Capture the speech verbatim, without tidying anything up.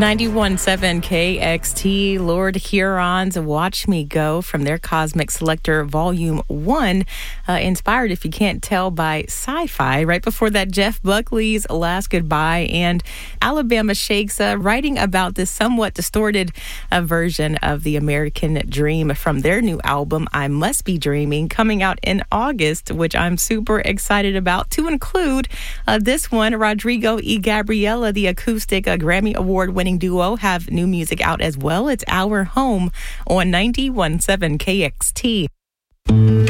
ninety-one point seven K X T, Lord Huron's Watch Me Go from their Cosmic Selector Volume one, uh, inspired, if you can't tell, by sci-fi. Right before that, Jeff Buckley's Last Goodbye, and Alabama Shakes uh, writing about this somewhat distorted uh, version of the American Dream from their new album, I Must Be Dreaming, coming out in August, which I'm super excited about, to include uh, this one, Rodrigo y Gabriela, the acoustic uh, Grammy Award-winning duo, have new music out as well. It's Our Home on ninety-one point seven K X T.